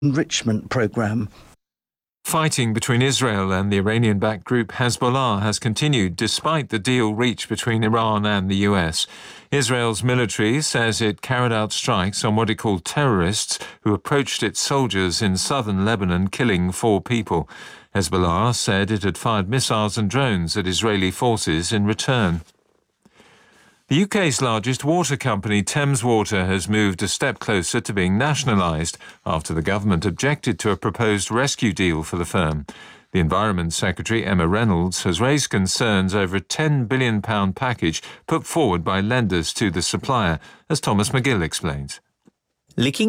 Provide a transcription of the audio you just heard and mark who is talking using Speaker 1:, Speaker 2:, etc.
Speaker 1: enrichment program.
Speaker 2: Fighting between Israel and the Iranian-backed group Hezbollah has continued despite the deal reached between Iran and the US. Israel's military says it carried out strikes on what it called terrorists who approached its soldiers in southern Lebanon, killing 4 people. Hezbollah said it had fired missiles and drones at Israeli forces in return. The UK's largest water company, Thames Water, has moved a step closer to being nationalised after the government objected to a proposed rescue deal for the firm. The Environment Secretary, Emma Reynolds, has raised concerns over a £10 billion package put forward by lenders to the supplier, as Thomas McGill explains.
Speaker 3: Leaking